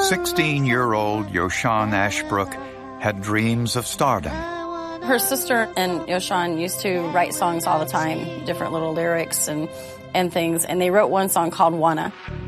16-year-old Yoshan Ashbrook had dreams of stardom. Her sister and Yoshan used to write songs all the time, different little lyrics and things, and they wrote one song called Wanna.